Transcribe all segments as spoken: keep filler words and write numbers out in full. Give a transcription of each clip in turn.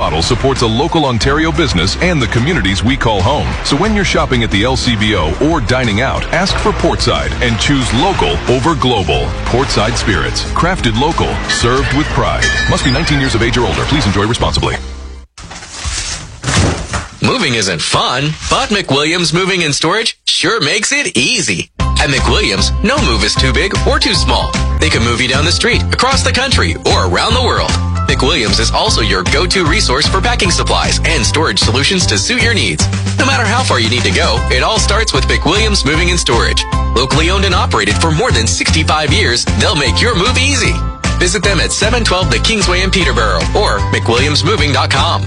bottle supports a local Ontario business and the communities we call home. So when you're shopping at the L C B O or dining out, ask for Portside and choose local over global. Portside Spirits, crafted local, served with pride. Must be nineteen years of age or older. Please enjoy responsibly. Moving isn't fun, but McWilliams Moving and Storage sure makes it easy. At McWilliams, no move is too big or too small. They can move you down the street, across the country, or around the world. McWilliams is also your go-to resource for packing supplies and storage solutions to suit your needs. No matter how far you need to go, it all starts with McWilliams Moving and Storage. Locally owned and operated for more than sixty-five years, they'll make your move easy. Visit them at seven twelve The Kingsway in Peterborough or mcwilliams moving dot com.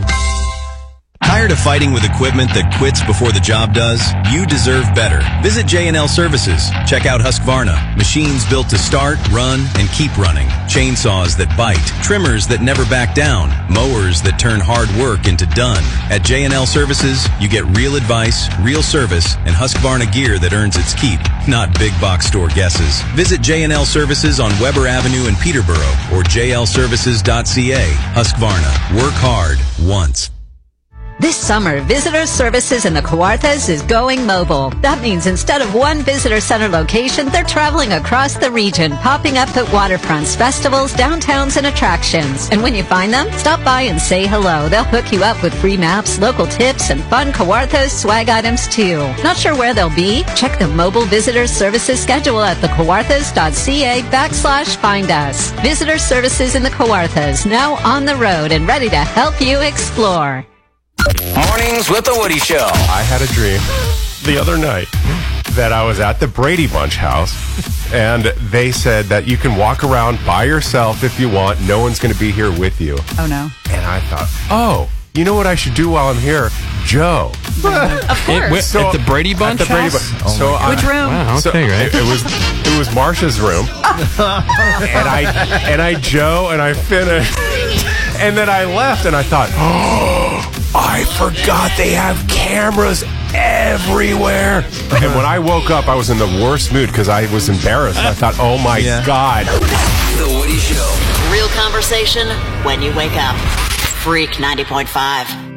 Tired of fighting with equipment that quits before the job does? You deserve better. Visit J and L Services. Check out Husqvarna. Machines built to start, run, and keep running. Chainsaws that bite. Trimmers that never back down. Mowers that turn hard work into done. At J and L Services, you get real advice, real service, and Husqvarna gear that earns its keep, not big box store guesses. Visit J and L Services on Weber Avenue in Peterborough or j l services dot c a. Husqvarna. Work hard once. This summer, Visitor Services in the Kawarthas is going mobile. That means instead of one visitor center location, they're traveling across the region, popping up at waterfronts, festivals, downtowns, and attractions. And when you find them, stop by and say hello. They'll hook you up with free maps, local tips, and fun Kawarthas swag items too. Not sure where they'll be? Check the Mobile Visitor Services schedule at thecawarthas.ca backslash find us. Visitor Services in the Kawarthas, now on the road and ready to help you explore. Mornings with the Woody Show. I had a dream the other night that I was at the Brady Bunch house, and they said that you can walk around by yourself if you want. No one's going to be here with you. Oh, no. And I thought, oh, you know what I should do while I'm here? Joe. Of course. It, So- at the Brady Bunch At the Brady house? Bunch. Oh so my I- Which room? Wow, okay, So right. it, it was it was Marsha's room, and I and I Joe and I finished, and then I left, and I thought, oh, I forgot they have cameras everywhere. And when I woke up, I was in the worst mood because I was embarrassed. I thought, oh my Yeah. God. The Woody Show. Real conversation when you wake up. Freak ninety point five.